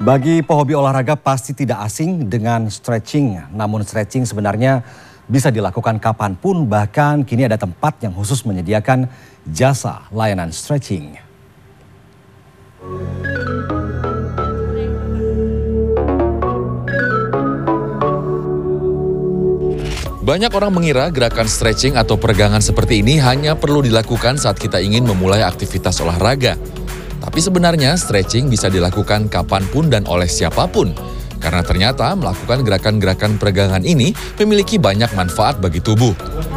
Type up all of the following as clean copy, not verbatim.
Bagi pehobi olahraga pasti tidak asing dengan stretching. Namun stretching sebenarnya bisa dilakukan kapanpun, bahkan kini ada tempat yang khusus menyediakan jasa layanan stretching. Banyak orang mengira gerakan stretching atau peregangan seperti ini hanya perlu dilakukan saat kita ingin memulai aktivitas olahraga. Tapi sebenarnya stretching bisa dilakukan kapanpun dan oleh siapapun. Karena ternyata melakukan gerakan-gerakan peregangan ini memiliki banyak manfaat bagi tubuh.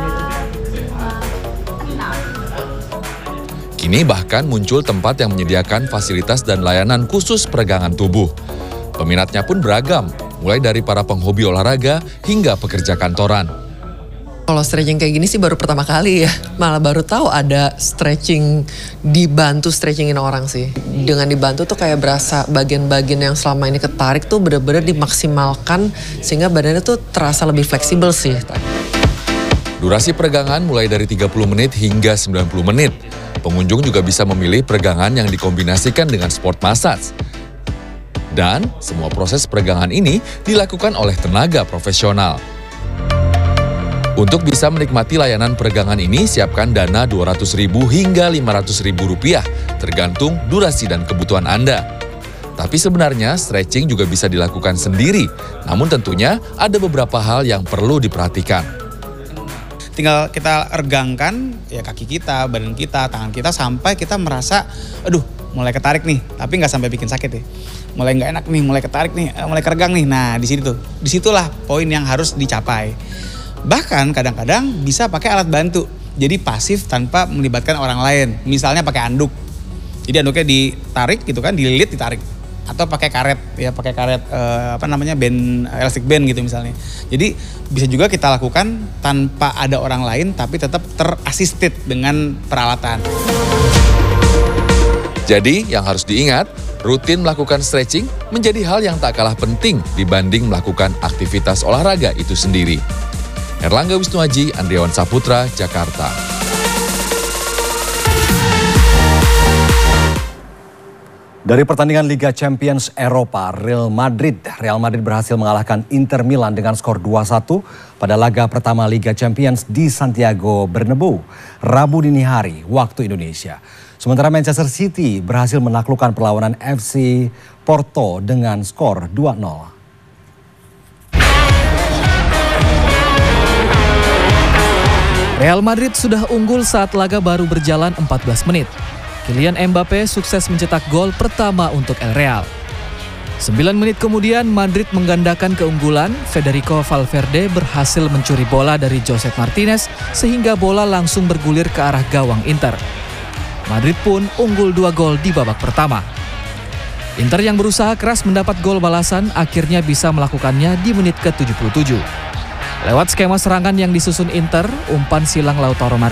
Kini bahkan muncul tempat yang menyediakan fasilitas dan layanan khusus peregangan tubuh. Peminatnya pun beragam, mulai dari para penghobi olahraga hingga pekerja kantoran. Kalau stretching kayak gini sih baru pertama kali ya. Malah baru tahu ada stretching, dibantu stretchingin orang sih. Dengan dibantu tuh kayak berasa bagian-bagian yang selama ini ketarik tuh benar-benar dimaksimalkan sehingga badannya tuh terasa lebih fleksibel sih. Durasi peregangan mulai dari 30 menit hingga 90 menit. Pengunjung juga bisa memilih peregangan yang dikombinasikan dengan sport massage. Dan semua proses peregangan ini dilakukan oleh tenaga profesional. Untuk bisa menikmati layanan peregangan ini, siapkan dana Rp200.000 hingga Rp500.000, tergantung durasi dan kebutuhan Anda. Tapi sebenarnya stretching juga bisa dilakukan sendiri, namun tentunya ada beberapa hal yang perlu diperhatikan. Tinggal kita regangkan ya kaki kita, badan kita, tangan kita sampai kita merasa, aduh mulai ketarik nih, tapi nggak sampai bikin sakit ya. Mulai nggak enak nih, mulai ketarik nih, mulai keregang nih. Nah disitulah poin yang harus dicapai. Bahkan kadang-kadang bisa pakai alat bantu, jadi pasif tanpa melibatkan orang lain. Misalnya pakai anduk, jadi anduknya ditarik gitu kan, dililit ditarik, atau pakai karet ya, pakai karet band, elastic band gitu misalnya. Jadi bisa juga kita lakukan tanpa ada orang lain, tapi tetap ter-assisted dengan peralatan. Jadi yang harus diingat, rutin melakukan stretching menjadi hal yang tak kalah penting dibanding melakukan aktivitas olahraga itu sendiri. Erlangga Wisnuaji, Andriawan Saputra, Jakarta. Dari pertandingan Liga Champions Eropa, Real Madrid berhasil mengalahkan Inter Milan dengan skor 2-1 pada laga pertama Liga Champions di Santiago Bernabeu, Rabu dini hari waktu Indonesia. Sementara Manchester City berhasil menaklukkan perlawanan FC Porto dengan skor 2-0. Real Madrid sudah unggul saat laga baru berjalan 14 menit. Kylian Mbappe sukses mencetak gol pertama untuk El Real. 9 menit kemudian Madrid menggandakan keunggulan. Federico Valverde berhasil mencuri bola dari Josep Martinez sehingga bola langsung bergulir ke arah gawang Inter. Madrid pun unggul 2 gol di babak pertama. Inter yang berusaha keras mendapat gol balasan akhirnya bisa melakukannya di menit ke-77. Lewat skema serangan yang disusun Inter, umpan silang Lautaro Martinez